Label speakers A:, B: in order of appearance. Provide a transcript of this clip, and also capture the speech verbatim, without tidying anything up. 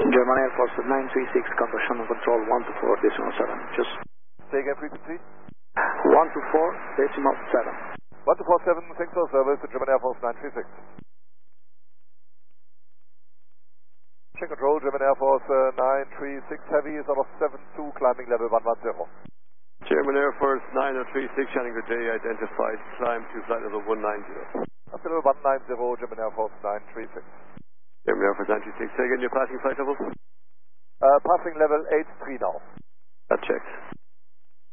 A: German Air Force nine three six, conversion control one two four decimal seven. Just.
B: Say again frequency?
A: one two four decimal seven.
B: one two four seven, thanks for service to German Air Force nine three six. Check control, German Air Force uh, nine three six Heavy is out of seven two, climbing level one one zero.
C: German Air Force nine oh three six, Channing good day, identified, climb to flight level one nine zero.
B: Flight level one nine zero, German Air Force nine three six.
C: German Air Force nine three six, say again your passing flight level?
B: Uh, passing level eight three now.
C: That checks.